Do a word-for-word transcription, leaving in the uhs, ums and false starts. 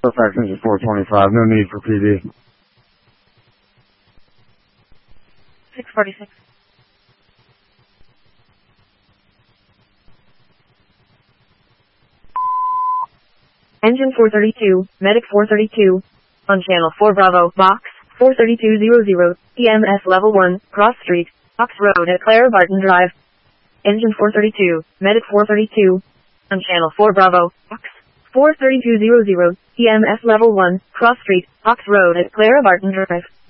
Fairfax engine four twenty-five, no need for P D. six forty-six. Engine four thirty-two, Medic four thirty-two. On channel four Bravo, box, four thirty-two hundred, E M S level one, Cross Street, Ox Road at Clara Barton Drive. Engine four thirty-two, Medic four thirty-two. On channel four Bravo, box, four thirty-two hundred, E M S level one, Cross Street, Ox Road at Clara Barton Drive.